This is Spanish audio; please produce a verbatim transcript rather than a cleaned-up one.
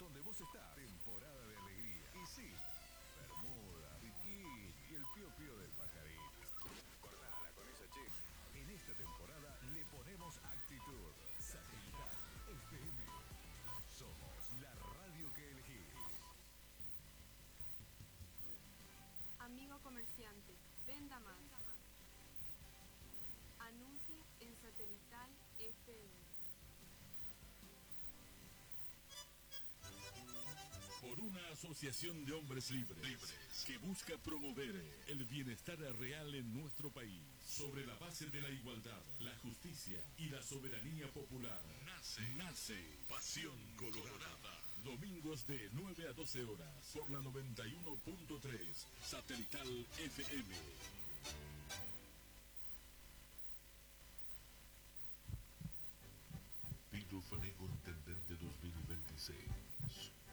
donde vos estás. Temporada de alegría. Y sí, bermuda, bikini y el pío pío del pajarito. Cortala con esa, che. En esta temporada le ponemos actitud. Satelital F M. Somos la radio que elegís. Amigo comerciante, venda más. Anuncie en Satelital F M. Por una asociación de hombres libres, libres que busca promover el bienestar real en nuestro país, sobre la base de la igualdad, la justicia y la soberanía popular, nace, nace Pasión Colorada. Domingos de nueve a doce horas por la noventa y uno punto tres Satelital F M.